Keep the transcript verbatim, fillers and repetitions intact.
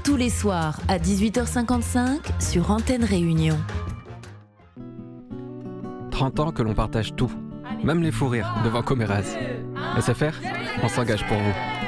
tous les soirs à dix-huit heures cinquante-cinq sur Antenne Réunion. trente ans que l'on partage tout, même les fous rires devant Coméraz. S F R, on s'engage pour vous.